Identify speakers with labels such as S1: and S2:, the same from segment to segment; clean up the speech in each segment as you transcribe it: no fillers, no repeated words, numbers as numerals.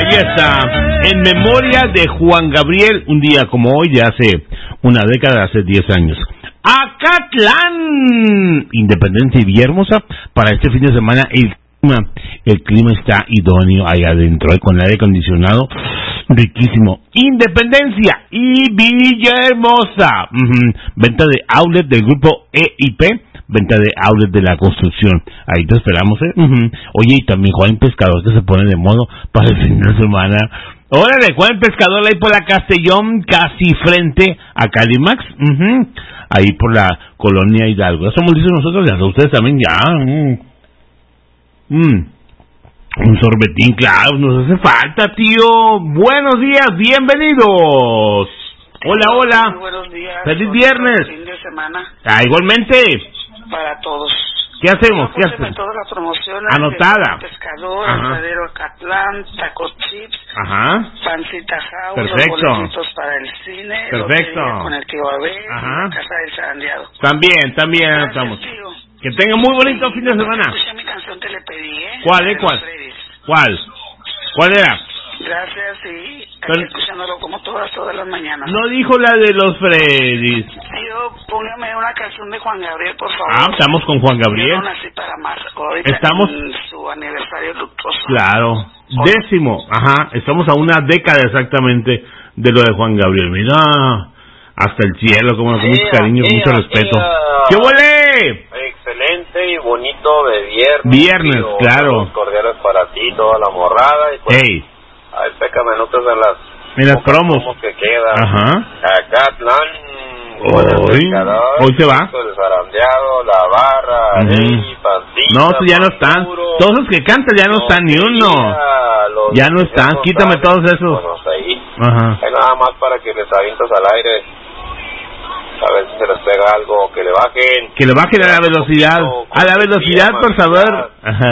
S1: Ahí está, en memoria de Juan Gabriel, un día como hoy, de hace una década, hace 10 años. Acatlán, Independencia y Villahermosa, para este fin de semana el clima está idóneo ahí adentro, con el aire acondicionado riquísimo. Independencia y Villahermosa, venta de outlet del grupo EIP, venta de outlet de la construcción. Ahí te esperamos, Oye, y también Juan Pescador, que se pone de modo para el fin de semana. Órale, Juan Pescador, ahí por la Castellón, casi frente a Calimax, ahí por la Colonia Hidalgo. Eso hemos dicho nosotros, ya ustedes también, ya. Un sorbetín, claro, nos hace falta, tío. Buenos días, bienvenidos. Hola, hola.
S2: Muy buenos días.
S1: Feliz viernes.
S2: Fin de semana.
S1: Igualmente.
S2: Para todos.
S1: ¿Qué hacemos? ¿Qué hacemos?
S2: Todas las promociones.
S1: Anotada.
S2: Pescador, Asadero Acatlán, Tacos Chips. Pancita House.
S1: Perfecto.
S2: Los boletitos para el cine.
S1: Perfecto.
S2: Con el tío Abel. La Casa del Zarandeado.
S1: También anotamos. Que tenga muy bonito fin de semana.
S2: Escuché mi canción, te le pedí,
S1: ¿Cuál, ¿Cuál era?
S2: Gracias, sí. Aquí escuchándolo como todas las mañanas.
S1: No dijo la de los Freddys.
S2: Tío, póngame una canción de Juan Gabriel, por favor.
S1: Estamos con Juan Gabriel.
S2: Yo no nací para más. Ahorita
S1: estamos
S2: en su aniversario luctuoso.
S1: Claro. 10º. Estamos a una década exactamente de lo de Juan Gabriel. Mira, hasta el cielo, con mucho cariño, con mucho respeto. ¿Qué huele?
S3: Excelente y bonito de viernes.
S1: Viernes, claro.
S3: Cordiales para ti, toda la morrada. Y pues, ahí peca minutos
S1: en las promos
S3: que quedan. Acatlán,
S1: hoy se va.
S3: El Zarandeado, La Barra, Pancita.
S1: No, ya no están. Todos los que cantan ya no están, ni uno. Ya no están, quítame todos esos.
S3: Bueno, ahí. Hay nada más para que les avientas al aire. A ver si se les pega algo, que le bajen.
S1: Que le bajen a la velocidad. A la velocidad, por saber.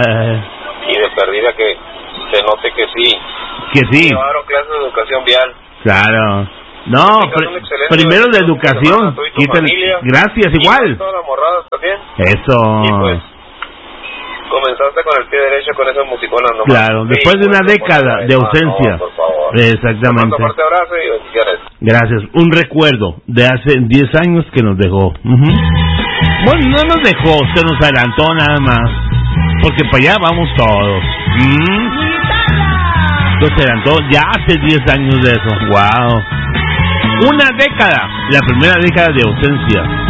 S3: Y de perdida que se note que sí.
S1: Que sí.
S3: Llevaron clases de educación vial.
S1: Claro. No, primero de educación. Gracias, igual.
S3: Toda la morrada también.
S1: Eso.
S3: Y pues, comenzaste con el pie derecho con esas musiconas, ¿no?
S1: Claro, después de una década de ausencia.
S3: Por favor.
S1: Exactamente.
S3: Un fuerte abrazo y bendiciones.
S1: Gracias. Un recuerdo de hace 10 años que nos dejó. Bueno, no nos dejó, se nos adelantó nada más. Porque para allá vamos todos. Nos adelantó ya hace 10 años de eso. Wow. Una década. La primera década de ausencia.